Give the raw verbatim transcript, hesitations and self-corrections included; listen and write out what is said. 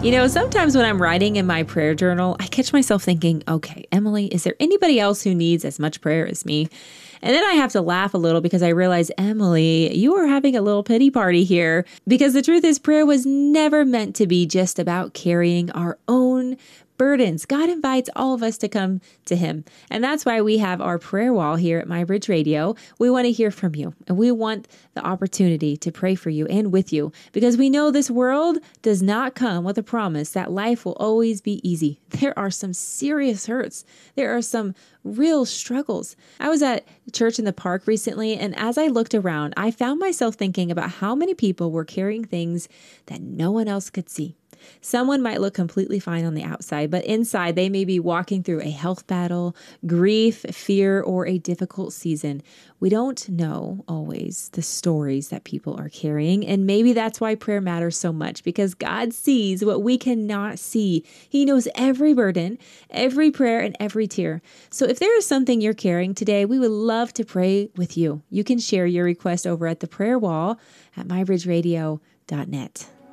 You know, sometimes when I'm writing in my prayer journal, I catch myself thinking, okay, Emily, is there anybody else who needs as much prayer as me? And then I have to laugh a little because I realize, Emily, you are having a little pity party here. Because the truth is, prayer was never meant to be just about carrying our own burdens. God invites all of us to come to him. And that's why we have our prayer wall here at MyBridge Radio. We want to hear from you, and we want the opportunity to pray for you and with you, because we know this world does not come with a promise that life will always be easy. There are some serious hurts. There are some real struggles. I was at church in the park recently, and as I looked around, I found myself thinking about how many people were carrying things that no one else could see. Someone might look completely fine on the outside, but inside they may be walking through a health battle, grief, fear, or a difficult season. We don't know always the stories that people are carrying, and maybe that's why prayer matters so much, because God sees what we cannot see. He knows every burden, every prayer, and every tear. So if there is something you're carrying today, we would love to pray with you. You can share your request over at the prayer wall at my bridge radio dot net.